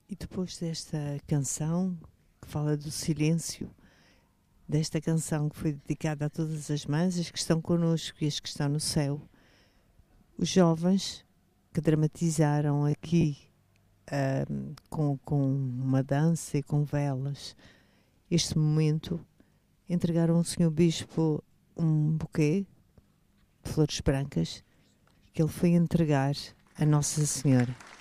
E depois desta canção que fala do silêncio, desta canção que foi dedicada a todas as mães, as que estão connosco e as que estão no céu, os jovens que dramatizaram aqui com uma dança e com velas este momento, entregaram ao Senhor Bispo um buquê de flores brancas que ele foi entregar a Nossa Senhora.